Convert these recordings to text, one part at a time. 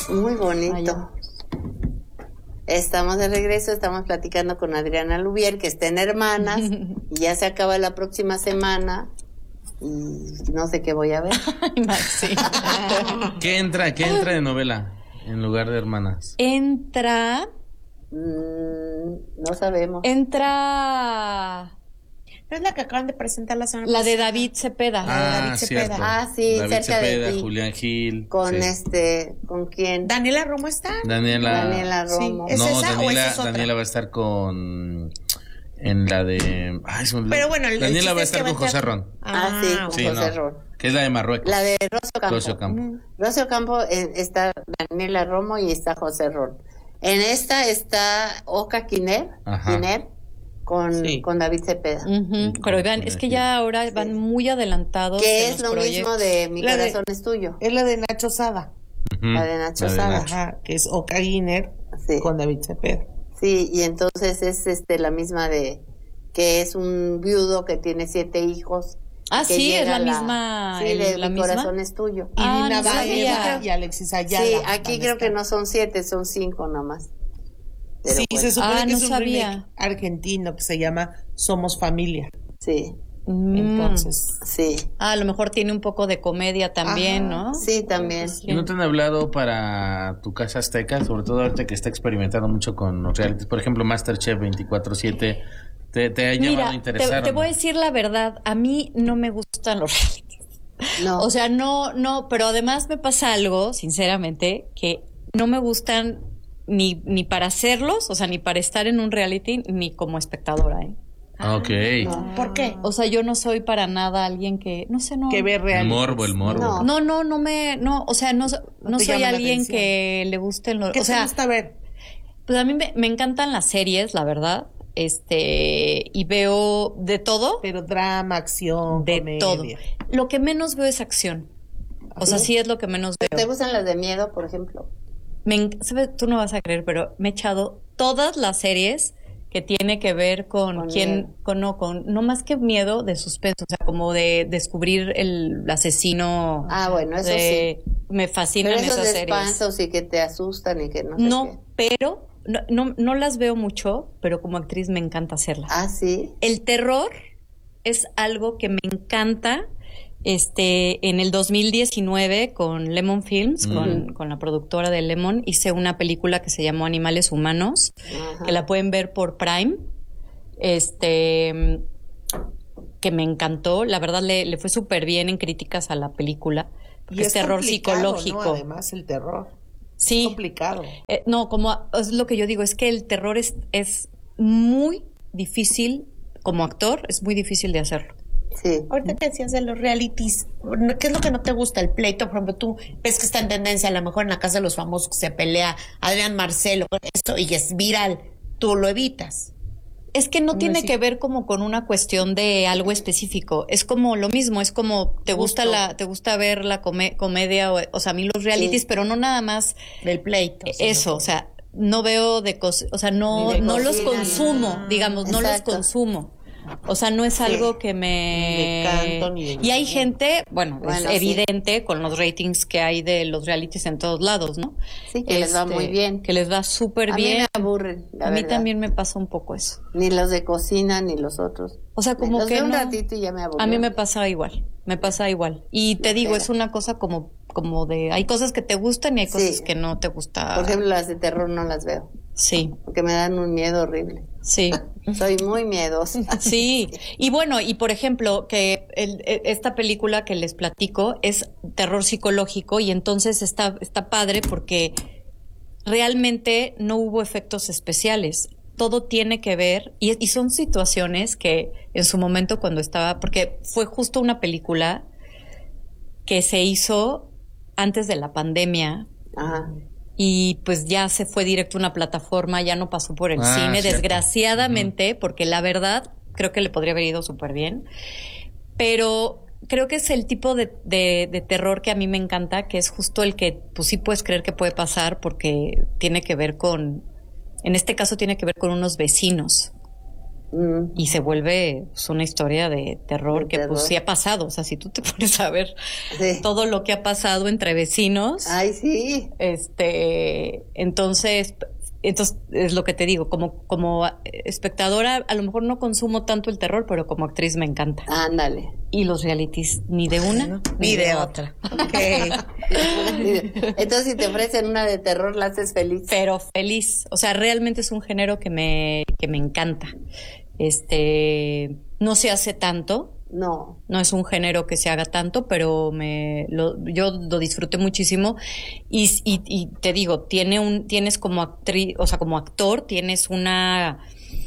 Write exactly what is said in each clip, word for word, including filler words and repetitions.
Muy bonito. Allá. Estamos de regreso, estamos platicando con Adriana Lubier, que está en Hermanas, y ya se acaba la próxima semana, y no sé qué voy a ver. Sí. ¿Qué entra, qué entra de novela en lugar de Hermanas? Entra, Mm, no sabemos. entra ¿No es la que acaban de presentar la semana la de pasada? David Cepeda. Ah, David Cepeda. cierto. Ah, sí, David cerca de Cepeda, ti. Julián Gil. Con sí. este, ¿con quién? ¿Daniela Romo está? Daniela. Daniela Romo. Sí. ¿Es no, esa o Daniela, esa es otra? Daniela va a estar con en la de ay, se me olvidó. Pero bueno, el- el Daniela chiste va a es que estar va con a estar- José Ron. Ah, sí, con Sí, José no, Ron. que es la de Marruecos. La de Rocío Campo. Rocío Campo. Rocío Campo eh, está Daniela Romo y está José Ron. En esta está Oca Quiner, Ajá. Quiner con, Sí. con David Cepeda. Ujú, Pero vean, es que ya ahora van muy adelantados. Que en es los lo proyectos. mismo de Mi La de- corazón es tuyo. Es la de Nacho Sada. Ujú, La de Nacho la de Sada. Nacho. Ajá, que es Oca Guiner Sí. con David Cepeda. Sí, y entonces es este la misma de que es un viudo que tiene siete hijos. Ah, que sí, es llega la misma, Sí, el- de la Mi misma. corazón es tuyo. Y Ah, Dina no Baeva sabía. y Alexis Ayala. Sí, van aquí a creo que estar. no son siete, son cinco nomás. Pero Sí, bueno, se supone Ah, que no es un sabía. remake argentino que se llama Somos Familia. sí, Mm. Entonces, sí, Ah, a lo mejor tiene un poco de comedia también, Ajá. ¿no? sí, también. ¿Y no te han hablado para tu casa azteca? Sobre todo ahorita que está experimentando mucho con los realities. Por ejemplo, MasterChef veinticuatro siete. ¿Te, te ha llamado Mira, a te, interesar? te o no? voy a decir la verdad, a mí no me gustan los realities. No, O sea, no, no, pero además me pasa algo, sinceramente, que no me gustan ni, ni para hacerlos, o sea, ni para estar en un reality, ni como espectadora, ¿eh? Ah, ok. no. ¿por qué? O sea, yo no soy para nada alguien que, no sé, no. Que ve El reality. morbo, el morbo. No. No, no, no me, no, o sea, no, no, te soy llama la alguien atención. que le gusten los, ¿Qué o sea, te gusta ver? pues a mí me, me encantan las series, la verdad, este, y veo de todo, Pero drama, acción, de comedia. todo. Lo que menos veo es acción. O sea, sí es lo que menos ¿te veo. gustan las de miedo, por ejemplo? Me, en- ¿sabes? Tú no vas a creer, pero me he echado todas las series que tiene que ver con, Con quién, miedo. con no, con no más que miedo, de suspenso, o sea, como de descubrir el asesino. Ah, bueno, eso de- Me fascinan Pero esos esas de series. espantos y que te asustan y que no sé qué. No, pero no, no, no las veo mucho, pero como actriz me encanta hacerlas. Ah, sí. El terror es algo que me encanta. Este, en el dos mil diecinueve con Lemon Films, Mm. con, con la productora de Lemon, hice una película que se llamó Animales Humanos, Ajá. que la pueden ver por Prime. Este, que me encantó. La verdad le, le fue súper bien en críticas a la película. Porque Y es, terror complicado, psicológico. ¿no? Además, el terror. Sí. Es complicado. Eh, no, como es lo que yo digo, es que el terror es, es muy difícil, como actor, es muy difícil de hacerlo. Sí. Ahorita que decías de los realities, ¿qué es lo que no te gusta? El pleito, por ejemplo, tú ves que está en tendencia, a lo mejor en la casa de los famosos que se pelea Adrián Marcelo, esto, y es viral, tú lo evitas. Es que no ¿Cómo tiene así? que ver como con una cuestión de algo específico. Es como lo mismo, es como te gusta Gusto. la, te gusta ver la come- comedia, o, o sea, a mí los realities, Sí. pero no nada más Del pleito. eso, o sea, no veo de cosas, o sea, no, Ni de no los cocina, consumo, ni- digamos, no los Exacto. consumo. O sea, no es algo que me... Ni de canto, ni de Y hay nada. gente, bueno, Bueno, es sí. evidente con los ratings que hay de los realities en todos lados, ¿no? Sí, que les va Este, muy bien. Que les va súper A mí bien. me aburren, la A mí verdad. también me pasa un poco eso. Ni los de cocina, ni los otros. O sea, como los que veo un no- ratito y ya me aburro. A mí me pasa igual, me pasa igual. Y te digo, es una cosa como, como de, hay cosas que te gustan y hay cosas Sí. que no te gustan. Por ejemplo, las de terror no las veo, Sí, porque me dan un miedo horrible. sí. Soy muy miedosa. Sí, y bueno, y por ejemplo, que el- e- esta película que les platico es terror psicológico y entonces está, está padre porque realmente no hubo efectos especiales. Todo tiene que ver, y, y son situaciones que en su momento cuando estaba, porque fue justo una película que se hizo antes de la pandemia, Ajá. y pues ya se fue directo a una plataforma, ya no pasó por el Ah, cine, cierto. desgraciadamente, porque la verdad creo que le podría haber ido súper bien, pero creo que es el tipo de, de, de terror que a mí me encanta, que es justo el que pues sí puedes creer que puede pasar porque tiene que ver con, en este caso tiene que ver con unos vecinos Mm. y se vuelve pues, una historia de terror De que terror. pues sí ha pasado. O sea, si tú te pones a ver Sí. todo lo que ha pasado entre vecinos, Ay, sí. este, entonces, entonces es lo que te digo, como, como espectadora a lo mejor no consumo tanto el terror, pero como actriz me encanta. Ándale. Y los realities, ni de una Ni de otra. Ok. Entonces, si te ofrecen una de terror, la haces feliz. Pero feliz, o sea, realmente es un género que me, que me encanta. Este, no se hace tanto, No. no es un género que se haga tanto, pero me lo, yo lo disfruté muchísimo y, y, y te digo, tiene un, tienes como actriz, o sea, como actor, tienes una,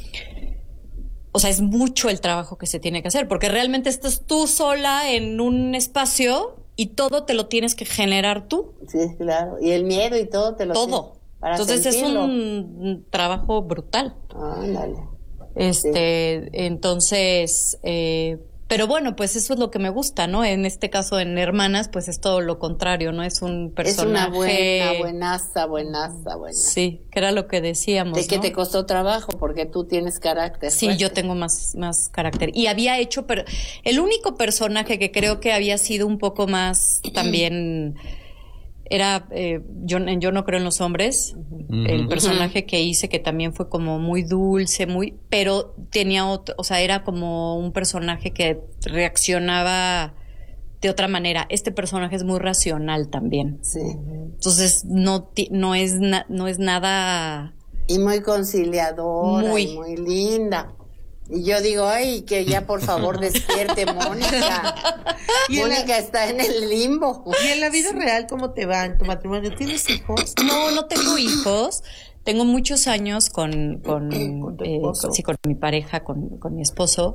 o sea, es mucho el trabajo que se tiene que hacer, porque realmente estás tú sola en un espacio y todo te lo tienes que generar tú, Sí, claro. Y el miedo y todo te lo todo. para Entonces sentirlo. es un trabajo brutal. Ándale. Este, entonces, eh, pero bueno, pues eso es lo que me gusta, ¿no? En este caso, en Hermanas, pues es todo lo contrario, ¿no? Es un personaje. Es una buena, buenaza, buenaza, buena. Sí, que era lo que decíamos. De que ¿no? te costó trabajo porque tú tienes carácter. Sí, fuerte. yo tengo más, más carácter. Y había hecho, pero el único personaje que creo que había sido un poco más también era eh, yo, en Yo no creo en los hombres, Ujú. el personaje que hice que también fue como muy dulce, muy, pero tenía otro, o sea, era como un personaje que reaccionaba de otra manera. Este personaje es muy racional también. Sí. Entonces no ti- no es na- no es nada Y muy conciliadora, Muy. y muy linda. Y yo digo, ay, que ya por favor despierte Mónica. Y en la- Mónica está en el limbo. ¿Y en la vida real cómo te va en tu matrimonio? ¿Tienes hijos? No, no tengo hijos. Tengo muchos años con, con, ¿Con tu eh, esposo? con- sí, con mi pareja, con, con mi esposo.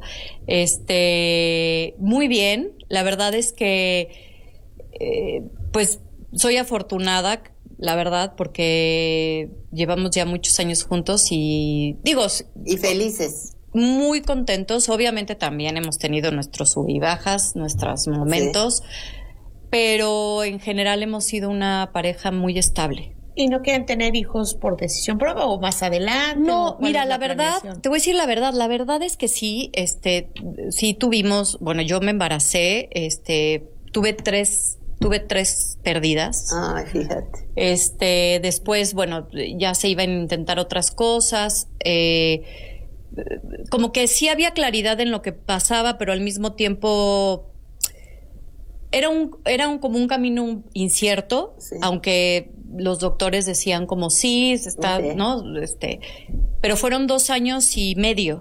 Este, muy bien. La verdad es que, eh, pues, soy afortunada, la verdad, porque llevamos ya muchos años juntos y, digo, Y felices. muy contentos. Obviamente también hemos tenido nuestros sub y bajas, nuestros momentos, pero en general hemos sido una pareja muy estable. ¿Y no quieren tener hijos por decisión propia o más adelante? No, ¿O cuál mira, es la verdad, planeación? te voy a decir la verdad, la verdad es que sí, este, sí tuvimos, bueno, yo me embaracé, este, tuve tres, tuve tres pérdidas. Ay, fíjate. Este, después, bueno, ya se iban a intentar otras cosas, eh, como que sí había claridad en lo que pasaba, pero al mismo tiempo era un, era un como un camino incierto, Sí. aunque los doctores decían como sí, se está, Sí. ¿no? Este, pero fueron dos años y medio.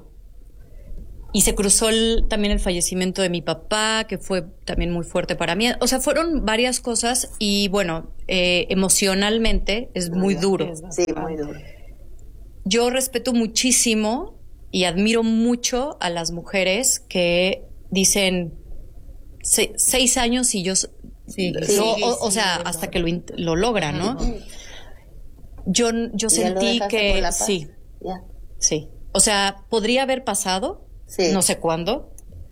Y se cruzó el- también el fallecimiento de mi papá, que fue también muy fuerte para mí. O sea, fueron varias cosas y bueno, eh, emocionalmente es muy duro. Sí, muy duro. Yo respeto muchísimo y admiro mucho a las mujeres que dicen "Se- seis años y yo s- Sí, lo- sí, o, o sí, sea sí, hasta no. que lo, int- lo logran, ¿no? Yo yo ¿Ya lo sentí dejaste que por la paz? sí, Ya. sí. O sea, podría haber pasado, Sí. no sé cuándo,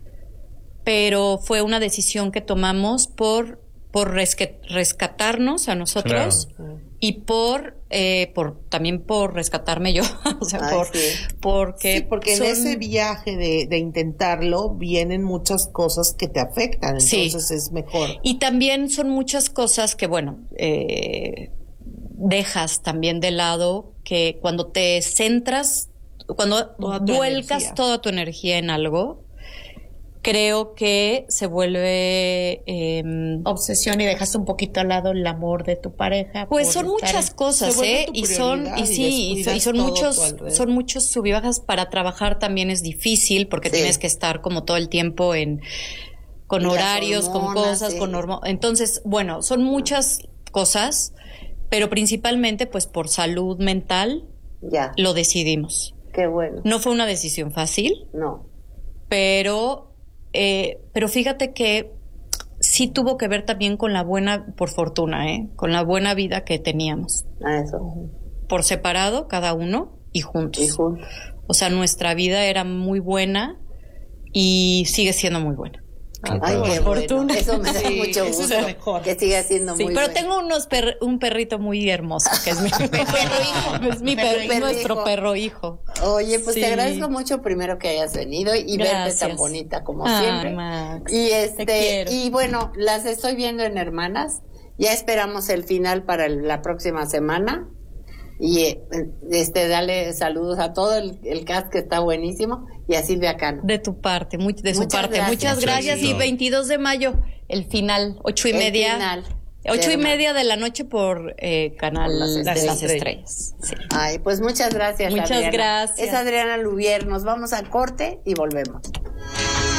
pero fue una decisión que tomamos por por resque- rescatarnos a nosotros y por eh, por también por rescatarme yo, o sea, Ay, por sí. porque Sí, porque son- en ese viaje de, de intentarlo vienen muchas cosas que te afectan, Sí. entonces es mejor. y también son muchas cosas que bueno eh, dejas también de lado, que cuando te centras, cuando Toda tu vuelcas energía. toda tu energía en algo, creo que se vuelve em, Obsesión y dejaste un poquito al lado el amor de tu pareja. pues por son estar muchas en- cosas, se vuelve ¿eh? tu Y son, prioridad y y sí, y, descuidas y son todo muchos, tu alrededor. son muchos sub y bajas. Para trabajar también es difícil porque Sí. tienes que estar como todo el tiempo en con Y las horarios, con hormonas, cosas, sí. con hormo- entonces, bueno, son muchas cosas, pero principalmente pues por salud mental Ya. lo decidimos. Qué bueno. No fue una decisión fácil, No. pero eh, pero fíjate que sí tuvo que ver también con la buena, por fortuna, ¿eh? Con la buena vida que teníamos. A eso. Por separado, cada uno, y juntos. Y juntos. O sea, nuestra vida era muy buena y sigue siendo muy buena. Ay, qué fortuna. bueno. Eso me da Sí, mucho eso es gusto. lo mejor. Que siga siendo Sí, muy pero bueno. tengo unos per- un perrito muy hermoso, que es mi perro hijo. Es mi Perro per- hijo. nuestro perro hijo. Oye, pues Sí. te agradezco mucho primero que hayas venido y verte Gracias. tan bonita como Ay, siempre. Max, y te este quiero. y bueno, las estoy viendo en Hermanas. Ya esperamos el final para el- la próxima semana. Y eh, este dale saludos a todo el, el cast que está buenísimo y a Silvia Cano. De tu parte, muy, de su Muchas parte. gracias. Muchas gracias. Y Éxito. veintidós de mayo, el final, ocho y El media. final. Ocho y Hermanas. media de la noche por eh, Canal Por las Las, Estrellas. Estrellas. Sí. Ay, pues muchas gracias. Muchas Adriana. gracias. Es Adriana Lubier. Nos vamos a corte y volvemos.